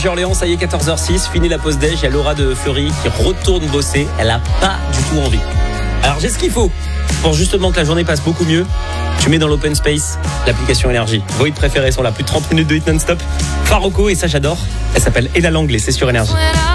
Orléans, ça y est, 14h06, fini la pause déj. Il y a Laura de Fleury qui retourne bosser. Elle a pas du tout envie. Alors j'ai ce qu'il faut pour justement que la journée passe beaucoup mieux. Tu mets dans l'open space l'application Énergie. Vos hits préférés sont là, plus de 30 minutes de hit non-stop. Faroko, et ça j'adore. Elle s'appelle Ella Langlais, c'est sur Énergie.